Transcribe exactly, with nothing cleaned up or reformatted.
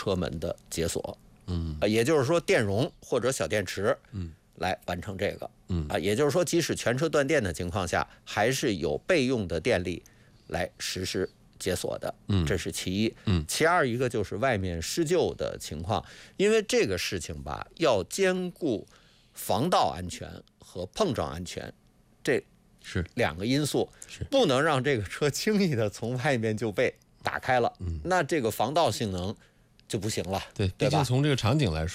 车门的解锁。嗯，啊，也就是说电容或者小电池，嗯，来完成这个。嗯，啊，也就是说，即使全车断电的情况下，还是有备用的电力来实施解锁的。嗯，这是其一。嗯，其二一个就是外面施救的情况，因为这个事情吧，要兼顾防盗安全和碰撞安全，这是两个因素，不能让这个车轻易的从外面就被打开了。嗯，那这个防盗性能就不行了。 对，毕竟从这个场景来说。